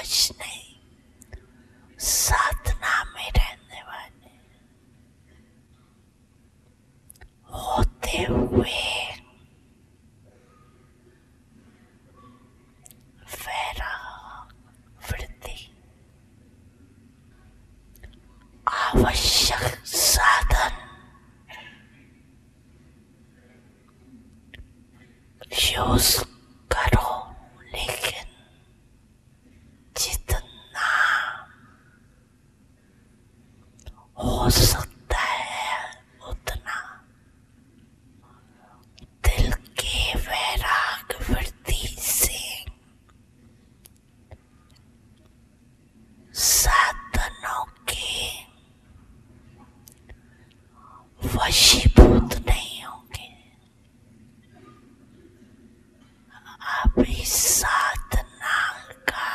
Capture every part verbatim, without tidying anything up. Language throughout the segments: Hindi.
कुछ नहीं, साधना में रहने वाले होते हुए वैराग वृत्ति आवश्यक साधन यूज करो, लेकिन जितना हो सकता है उतना दिल के वैराग वृत्ति से साधनों के वशीभूत नहीं होंगे। अब इस साधना का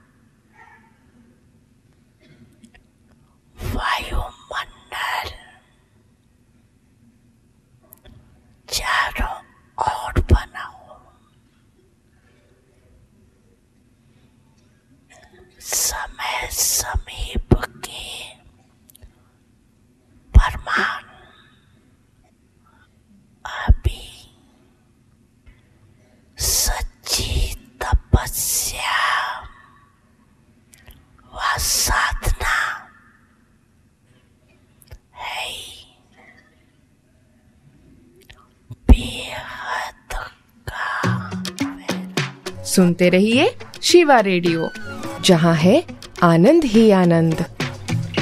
वायुमंडल चारों ओर बनाओ। समय समीप के परमाणु अभी सच्ची तपस्या व साधना है, बेहद का। सुनते रहिए शिवा रेडियो, जहां है आनंद ही आनंद।